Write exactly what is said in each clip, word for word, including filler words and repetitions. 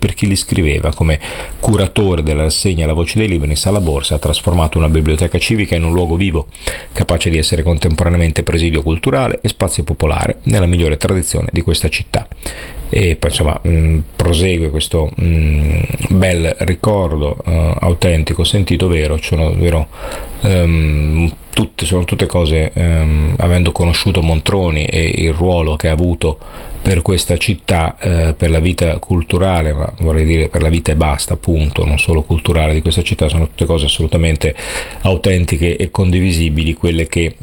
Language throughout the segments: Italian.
per chi li scriveva. Come curatore della rassegna La Voce dei Libri in Sala Borsa ha trasformato una biblioteca civica in un luogo vivo, capace di essere contemporaneamente presidio culturale e spazio popolare, nella migliore tradizione di questa città. E poi insomma mh, prosegue questo mh, bel ricordo uh, autentico, sentito, vero, sono, vero um, tutte, sono tutte cose, um, avendo conosciuto Montroni e il ruolo che ha avuto per questa città, eh, per la vita culturale, ma vorrei dire per la vita e basta, appunto, non solo culturale di questa città, sono tutte cose assolutamente autentiche e condivisibili, quelle che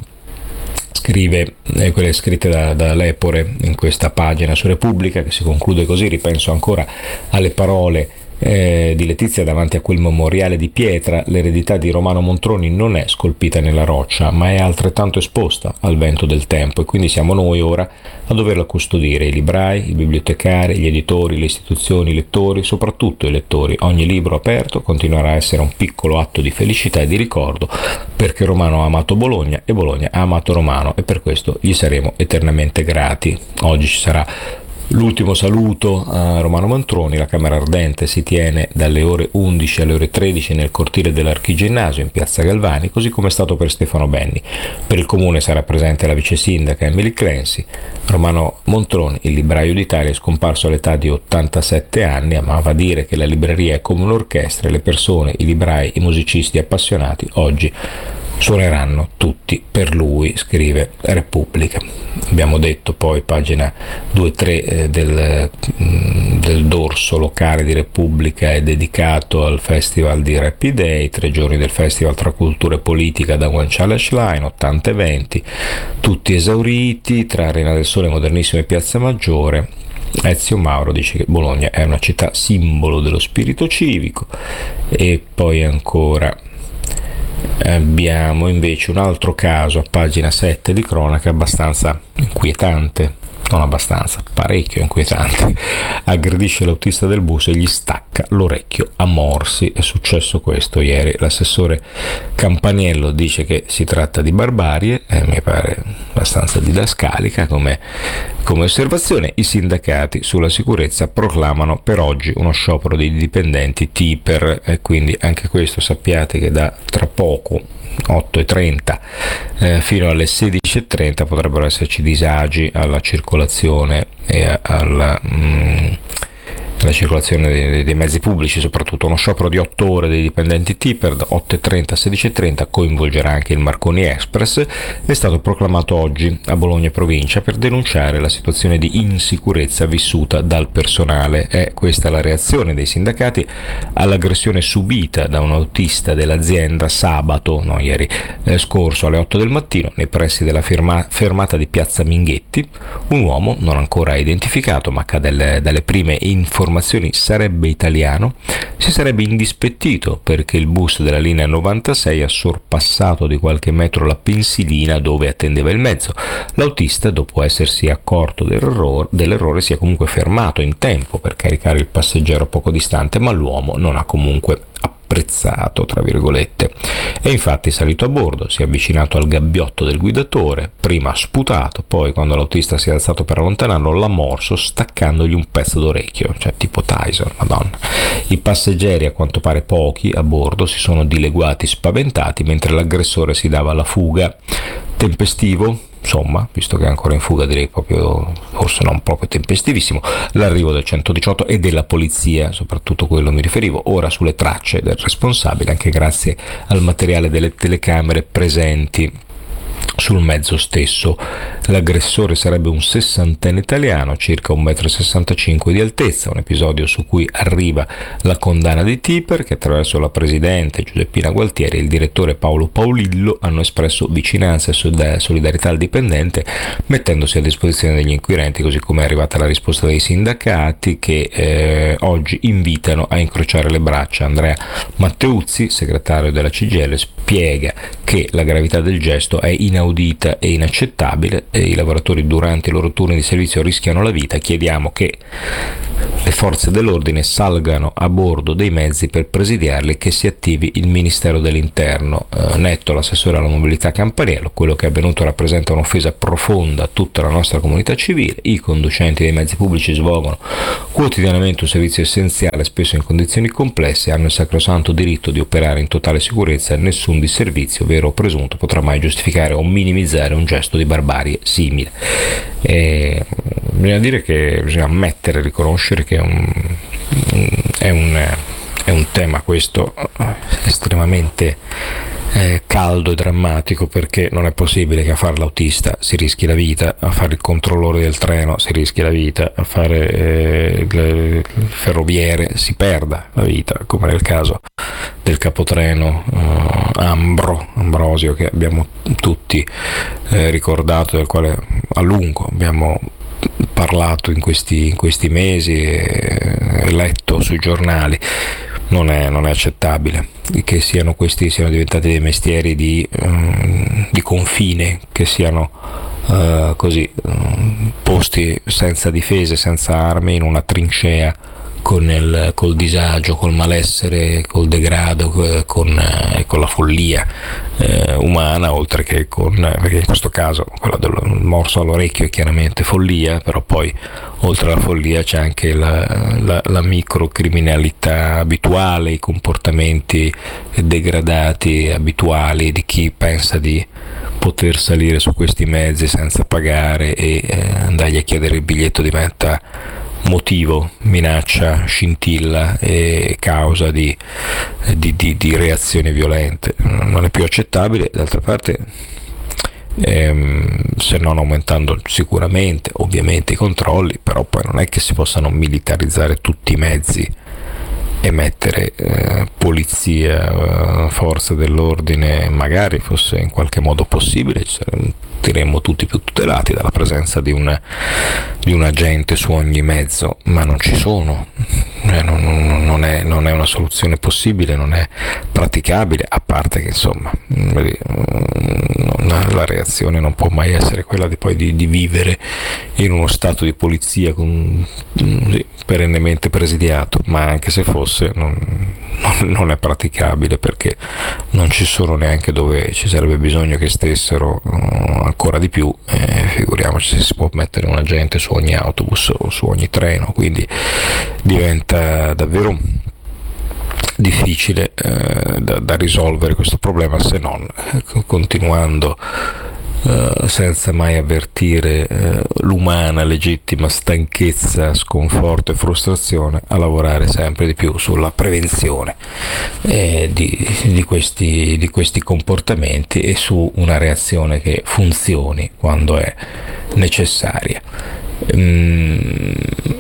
scrive, eh, quelle scritte da, da Lepore in questa pagina su Repubblica, che si conclude così. Ripenso ancora alle parole eh, di Letizia davanti a quel memoriale di pietra: l'eredità di Romano Montroni non è scolpita nella roccia, ma è altrettanto esposta al vento del tempo, e quindi siamo noi ora a doverla custodire, i librai, i bibliotecari, gli editori, le istituzioni, i lettori, soprattutto i lettori. Ogni libro aperto continuerà a essere un piccolo atto di felicità e di ricordo, perché Romano ha amato Bologna e Bologna ha amato Romano, e per questo gli saremo eternamente grati. Oggi ci sarà l'ultimo saluto a Romano Montroni. La Camera Ardente si tiene dalle ore undici alle ore tredici nel cortile dell'Archiginnasio in piazza Galvani, così come è stato per Stefano Benni. Per il comune sarà presente la vice sindaca Emily Clancy. Romano Montroni, il libraio d'Italia, è scomparso all'età di ottantasette anni, amava dire che la libreria è come un'orchestra e le persone, i librai, i musicisti appassionati oggi suoneranno tutti per lui, scrive Repubblica. Abbiamo detto poi, pagina due tre eh, del, mh, del dorso locale di Repubblica è dedicato al festival di Happy Day, tre giorni del festival tra cultura e politica da Guanciale a Schlein, ottanta eventi, tutti esauriti, tra Arena del Sole, Modernissimo e Piazza Maggiore. Ezio Mauro dice che Bologna è una città simbolo dello spirito civico. E poi ancora abbiamo invece un altro caso a pagina sette di cronaca abbastanza inquietante, non abbastanza, parecchio inquietante. Aggredisce l'autista del bus e gli stacca l'orecchio a morsi. È successo questo ieri. L'assessore Campaniello dice che si tratta di barbarie, e mi pare abbastanza didascalica come, come osservazione. I sindacati sulla sicurezza proclamano per oggi uno sciopero dei dipendenti Tiper, e quindi anche questo sappiate che da tra poco, otto e trenta eh, fino alle sedici e trenta, potrebbero esserci disagi alla circolazione e alla, mm, alla circolazione dei, dei mezzi pubblici, soprattutto. Uno sciopero di otto ore dei dipendenti Tiper da otto e trenta a sedici e trenta coinvolgerà anche il Marconi Express. È stato proclamato oggi a Bologna provincia per denunciare la situazione di insicurezza vissuta dal personale. È questa la reazione dei sindacati all'aggressione subita da un autista dell'azienda sabato, no ieri eh, scorso, alle otto del mattino nei pressi della ferma, fermata di Piazza Minghetti. Un uomo non ancora identificato, ma che dalle, dalle prime informazioni sarebbe italiano, si sarebbe indispettito perché il bus della linea novantasei ha sorpassato di qualche metro la pensilina dove attendeva il mezzo. L'autista, dopo essersi accorto dell'errore, dell'errore si è comunque fermato in tempo per caricare il passeggero poco distante, ma l'uomo non ha comunque apprezzato, tra virgolette. È infatti salito a bordo, si è avvicinato al gabbiotto del guidatore, prima ha sputato, poi quando l'autista si è alzato per allontanarlo l'ha morso staccandogli un pezzo d'orecchio, cioè tipo Tyson, madonna. I passeggeri, a quanto pare pochi, a bordo si sono dileguati spaventati mentre l'aggressore si dava alla fuga. Tempestivo? Insomma, visto che è ancora in fuga, direi proprio, forse non proprio tempestivissimo, l'arrivo del centodiciotto e della polizia, soprattutto quello mi riferivo, ora sulle tracce del responsabile, anche grazie al materiale delle telecamere presenti sul mezzo stesso. L'aggressore sarebbe un sessantenne italiano, circa un metro e sessantacinque di altezza, un episodio su cui arriva la condanna di Tiper, che attraverso la presidente Giuseppina Gualtieri e il direttore Paolo Paolillo hanno espresso vicinanza e solidarietà al dipendente, mettendosi a disposizione degli inquirenti, così come è arrivata la risposta dei sindacati che eh, oggi invitano a incrociare le braccia. Andrea Matteuzzi, segretario della C G I L, spiega che la gravità del gesto è inaudita e inaccettabile e i lavoratori durante i loro turni di servizio rischiano la vita. Chiediamo che le forze dell'ordine salgano a bordo dei mezzi per presidiarli, che si attivi il Ministero dell'Interno. Eh, netto l'assessore alla mobilità Campaniello: quello che è avvenuto rappresenta un'offesa profonda a tutta la nostra comunità civile. I conducenti dei mezzi pubblici svolgono quotidianamente un servizio essenziale, spesso in condizioni complesse, e hanno il sacrosanto diritto di operare in totale sicurezza. Nessun disservizio, vero o presunto, potrà mai giustificare o minimizzare un gesto di barbarie simile. E bisogna dire che bisogna ammettere e riconoscere che è un, è un, è un tema questo estremamente eh, caldo e drammatico, perché non è possibile che a fare l'autista si rischi la vita, a fare il controllore del treno si rischi la vita, a fare eh, il ferroviere si perda la vita, come nel caso del capotreno eh, Ambro, Ambrosio, che abbiamo tutti eh, ricordato, del quale a lungo abbiamo parlato in questi, in questi mesi e letto sui giornali. Non è, non è accettabile che siano questi siano diventati dei mestieri di, um, di confine, che siano uh, così um, posti senza difese, senza armi, in una trincea, con il col disagio, col malessere, col degrado, con, eh, con la follia eh, umana, oltre che con, perché in questo caso quello del morso all'orecchio è chiaramente follia, però poi oltre alla follia c'è anche la, la, la microcriminalità abituale, i comportamenti degradati abituali di chi pensa di poter salire su questi mezzi senza pagare e eh, andargli a chiedere il biglietto diventa motivo, minaccia, scintilla e causa di, di, di, di reazioni violente. Non è più accettabile. D'altra parte, ehm, se non aumentando sicuramente ovviamente i controlli, però poi non è che si possano militarizzare tutti i mezzi e mettere eh, polizia, eh, forze dell'ordine. Magari fosse in qualche modo possibile, ci saremmo tutti più tutelati dalla presenza di un, di un agente su ogni mezzo, ma non ci sono. Eh, non, non, non, è, non è una soluzione possibile, non è praticabile, a parte che insomma la reazione non può mai essere quella di poi di, di vivere in uno stato di polizia con, sì, perennemente presidiato, ma anche se fosse non, non è praticabile, perché non ci sono neanche dove ci sarebbe bisogno che stessero uh, ancora di più, eh, figuriamoci se si può mettere un agente su ogni autobus o su ogni treno, quindi diventa davvero difficile eh, da, da risolvere questo problema, se non eh, continuando Uh, senza mai avvertire uh, l'umana legittima stanchezza, sconforto e frustrazione, a lavorare sempre di più sulla prevenzione eh, di, di, questi, di questi comportamenti e su una reazione che funzioni quando è necessaria. Mm.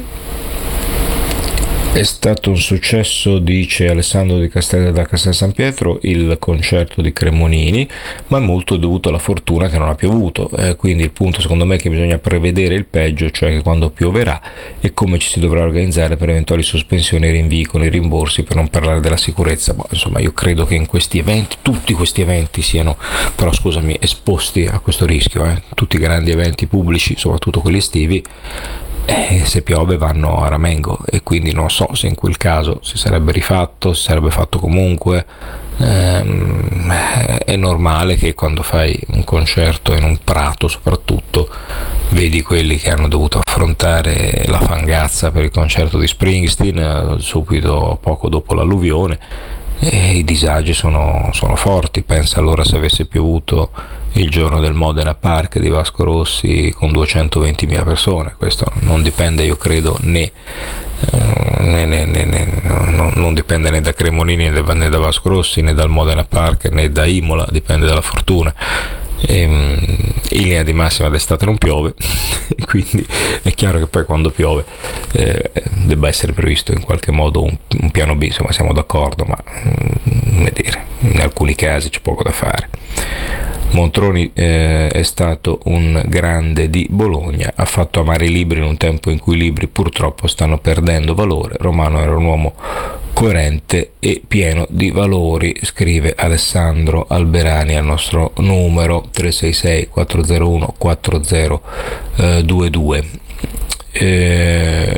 È stato un successo, dice Alessandro Di Castello da Castel San Pietro, il concerto di Cremonini, ma è molto dovuto alla fortuna che non ha piovuto, eh, quindi il punto secondo me è che bisogna prevedere il peggio, cioè che quando pioverà e come ci si dovrà organizzare per eventuali sospensioni, rinvii con i rimborsi, per non parlare della sicurezza. Boh, insomma, io credo che in questi eventi, tutti questi eventi siano, però scusami, esposti a questo rischio, eh. Tutti i grandi eventi pubblici, soprattutto quelli estivi, e se piove vanno a ramengo, e quindi non so se in quel caso si sarebbe rifatto, si sarebbe fatto comunque. Ehm, è normale che quando fai un concerto in un prato, soprattutto, vedi quelli che hanno dovuto affrontare la fangazza per il concerto di Springsteen subito poco dopo l'alluvione, e i disagi sono, sono forti. Pensa allora se avesse piovuto il giorno del Modena Park di Vasco Rossi con duecentoventimila persone. Questo non dipende, io credo, né, né, né, né, né no, non dipende né da Cremonini né da Vasco Rossi né dal Modena Park né da Imola, dipende dalla fortuna. E, in linea di massima d'estate non piove, quindi è chiaro che poi quando piove eh, debba essere previsto in qualche modo un, un piano B. Insomma, siamo d'accordo, ma come dire, in alcuni casi c'è poco da fare. Montroni eh, è stato un grande di Bologna, ha fatto amare i libri in un tempo in cui i libri purtroppo stanno perdendo valore. Romano era un uomo coerente e pieno di valori, scrive Alessandro Alberani al nostro numero tre sei sei quattro zero uno quattro zero due due. Eh,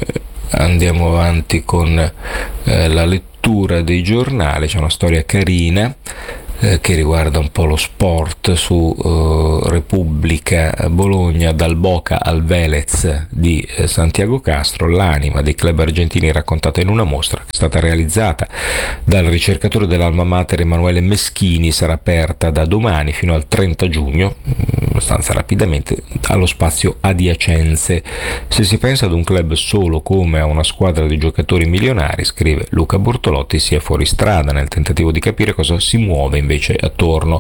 andiamo avanti con eh, la lettura dei giornali. C'è una storia carina eh, che riguarda un po' lo sport su eh, Repubblica Bologna, dal Boca al Velez di eh, Santiago Castro, l'anima dei club argentini raccontata in una mostra che è stata realizzata dal ricercatore dell'Alma Mater Emanuele Meschini. Sarà aperta da domani fino al trenta giugno, abbastanza rapidamente, allo spazio Adiacenze. Se si pensa ad un club solo come a una squadra di giocatori milionari, scrive Luca Bortolotti, si è fuori strada nel tentativo di capire cosa si muove invece attorno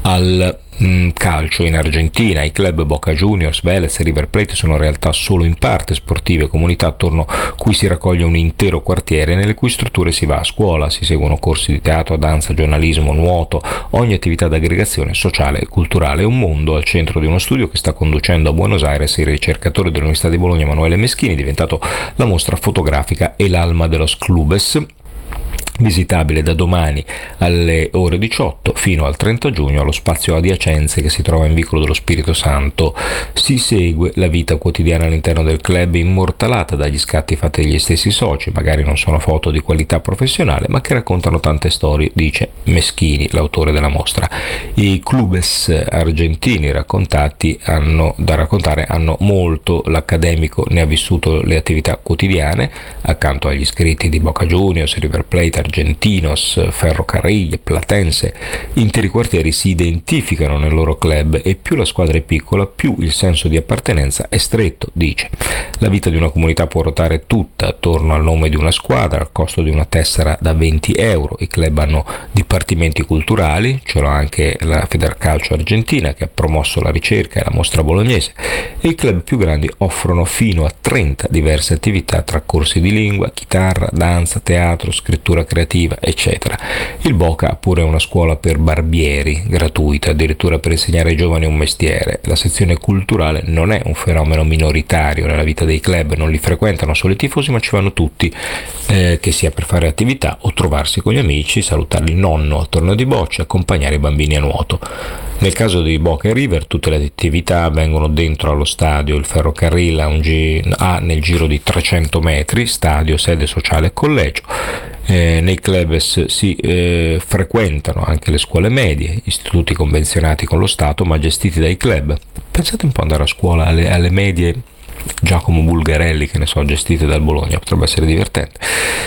al mh, calcio in Argentina. I club Boca Juniors, Vélez e River Plate sono realtà solo in parte sportive, comunità attorno cui si raccoglie un intero quartiere, nelle cui strutture si va a scuola, si seguono corsi di teatro, danza, giornalismo, nuoto, ogni attività d'aggregazione sociale e culturale. È un mondo al centro di uno studio che sta conducendo a Buenos Aires il ricercatore dell'Università di Bologna Emanuele Meschini, diventato la mostra fotografica El Alma de los Clubes, visitabile da domani alle ore diciotto fino al trenta giugno allo spazio Adiacenze, che si trova in Vicolo dello Spirito Santo. Si segue la vita quotidiana all'interno del club, immortalata dagli scatti fatti dagli stessi soci. Magari non sono foto di qualità professionale, ma che raccontano tante storie, dice Meschini, l'autore della mostra. I clubes argentini raccontati hanno da raccontare hanno molto, l'accademico ne ha vissuto le attività quotidiane accanto agli iscritti di Boca Juniors, River Plate, Argentinos, Ferrocarril, Platense. Interi quartieri si identificano nel loro club e più la squadra è piccola, più il senso di appartenenza è stretto, dice. La vita di una comunità può ruotare tutta attorno al nome di una squadra, al costo di una tessera da venti euro. I club hanno dipartimenti culturali, ce l'ha anche la Federcalcio Argentina, che ha promosso la ricerca e la mostra bolognese, e i club più grandi offrono fino a trenta diverse attività tra corsi di lingua, chitarra, danza, teatro, scrittura creativa, eccetera. Il Boca ha pure una scuola per barbieri, gratuita, addirittura per insegnare ai giovani un mestiere. La sezione culturale non è un fenomeno minoritario nella vita dei club, non li frequentano solo i tifosi, ma ci vanno tutti, eh, che sia per fare attività o trovarsi con gli amici, salutare il nonno al torneo di bocce, accompagnare i bambini a nuoto. Nel caso di Boca e River tutte le attività avvengono dentro allo stadio. Il Ferrocarril ha, un gi- ha nel giro di trecento metri stadio, sede sociale e collegio. Eh, nei club si eh, frequentano anche le scuole medie, istituti convenzionati con lo Stato ma gestiti dai club. Pensate un po' andare a scuola alle, alle medie Giacomo Bulgarelli, che ne so, gestite dal Bologna, potrebbe essere divertente.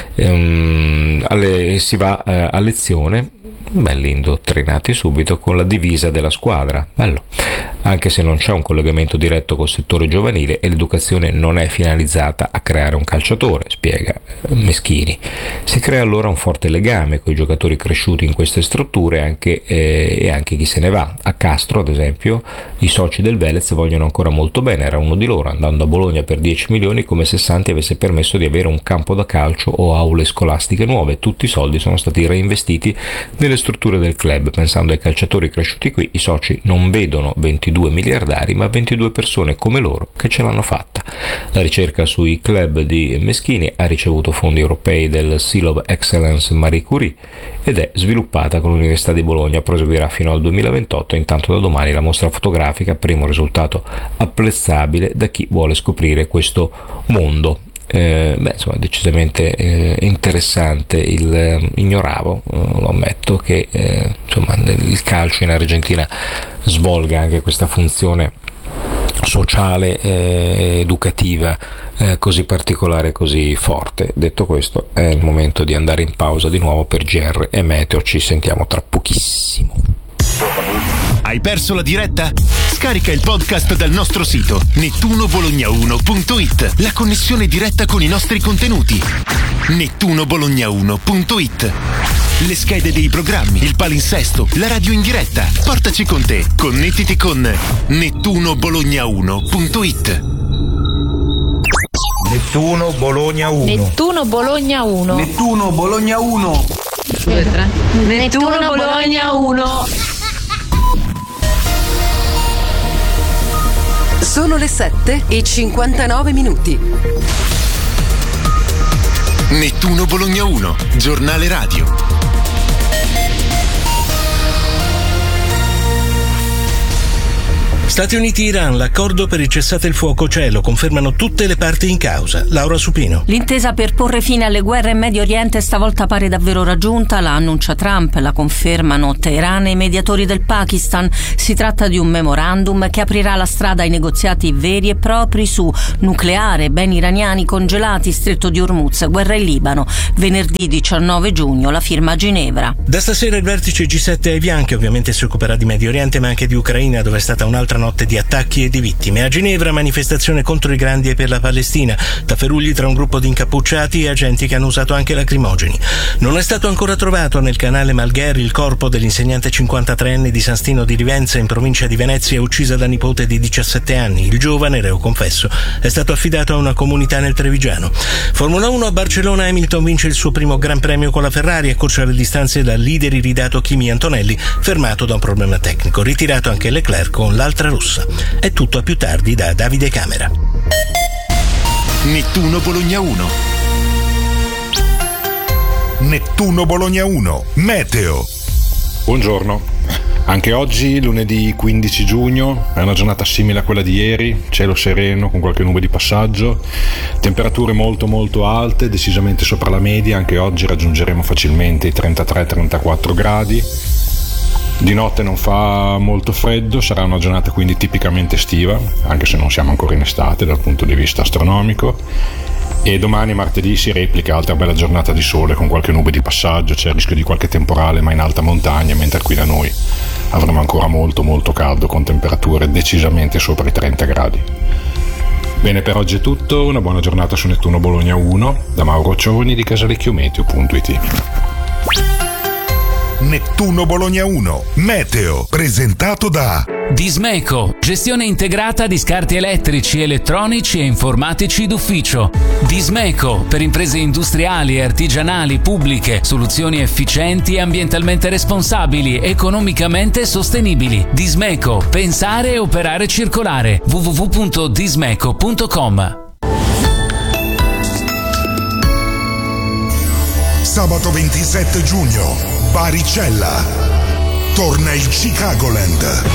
Ehm, alle, si va eh, a lezione, belli indottrinati subito, con la divisa della squadra, bello, anche se non c'è un collegamento diretto col settore giovanile e l'educazione non è finalizzata a creare un calciatore, spiega Meschini. Si crea allora un forte legame con i giocatori cresciuti in queste strutture anche, eh, e anche chi se ne va. A Castro, ad esempio, i soci del Velez vogliono ancora molto bene, era uno di loro, andando a Bologna per dieci milioni come se Santi avesse permesso di avere un campo da calcio o aule scolastiche nuove. Tutti i soldi sono stati reinvestiti nelle strutture del club. Pensando ai calciatori cresciuti qui, i soci non vedono ventidue miliardari ma ventidue persone come loro che ce l'hanno fatta. La ricerca sui club di Meschini ha ricevuto fondi europei del Seal of Excellence Marie Curie ed è sviluppata con l'Università di Bologna, proseguirà fino al duemilaventotto. Intanto da domani la mostra fotografica, primo risultato apprezzabile da chi vuole scoprire questo mondo. Eh, beh, insomma, decisamente eh, interessante. Il, eh, ignoravo, eh, lo ammetto, che eh, insomma, il calcio in Argentina svolga anche questa funzione sociale e educativa eh, così particolare, così forte. Detto questo, è il momento di andare in pausa di nuovo per G R e Meteo. Ci sentiamo tra pochissimo. Hai perso la diretta? Scarica il podcast dal nostro sito nettuno bologna uno punto it. La connessione diretta con i nostri contenuti. nettuno bologna uno punto it. Le schede dei programmi, il palinsesto, la radio in diretta. Portaci con te. Connettiti con nettuno bologna uno punto it. Nettuno Bologna uno. Nettuno Bologna uno. Nettuno Bologna uno. Nettuno Bologna uno. Sono le sette e cinquantanove minuti. Nettuno Bologna uno, giornale radio. Stati Uniti-Iran, l'accordo per il cessate il fuoco c'è, lo confermano tutte le parti in causa. Laura Supino. L'intesa per porre fine alle guerre in Medio Oriente stavolta pare davvero raggiunta, la annuncia Trump, la confermano Teheran e i mediatori del Pakistan. Si tratta di un memorandum che aprirà la strada ai negoziati veri e propri su nucleare, beni iraniani congelati, stretto di Hormuz, guerra in Libano. Venerdì diciannove giugno la firma a Ginevra. Da stasera il vertice G sette ai Bianchi, ovviamente si occuperà di Medio Oriente ma anche di Ucraina, dove è stata un'altra notte di attacchi e di vittime. A Ginevra manifestazione contro i grandi e per la Palestina, tafferugli tra un gruppo di incappucciati e agenti che hanno usato anche lacrimogeni. Non è stato ancora trovato nel canale Malgheri il corpo dell'insegnante cinquantatreenne di San Stino di Livenza in provincia di Venezia, uccisa da nipote di diciassette anni. Il giovane, reo confesso, è stato affidato a una comunità nel Trevigiano. Formula uno a Barcellona, Hamilton vince il suo primo Gran Premio con la Ferrari, accorcia le distanze dal leader iridato Kimi Antonelli, fermato da un problema tecnico. Ritirato anche Leclerc con l'altra rossa. È tutto, a più tardi da Davide Camera. Nettuno Bologna uno. Nettuno Bologna uno. Meteo. Buongiorno. Anche oggi, lunedì quindici giugno, è una giornata simile a quella di ieri, cielo sereno con qualche nube di passaggio, temperature molto molto alte, decisamente sopra la media. Anche oggi raggiungeremo facilmente i trentatré trentaquattro gradi. Di notte non fa molto freddo, sarà una giornata quindi tipicamente estiva, anche se non siamo ancora in estate dal punto di vista astronomico. E domani, martedì, si replica altra bella giornata di sole con qualche nube di passaggio, c'è il rischio di qualche temporale ma in alta montagna, mentre qui da noi avremo ancora molto molto caldo con temperature decisamente sopra i trenta gradi. Bene, per oggi è tutto, una buona giornata su Nettuno Bologna uno, da Mauro Cioni di casalecchiometeo punto it. Nettuno Bologna uno. Meteo. Presentato da Dismeco, gestione integrata di scarti elettrici, elettronici e informatici d'ufficio. Dismeco, per imprese industriali e artigianali pubbliche, soluzioni efficienti e ambientalmente responsabili, economicamente sostenibili. Dismeco, pensare e operare circolare. w w w punto dismeco punto com. Sabato ventisette giugno, Baricella. Torna il Chicagoland.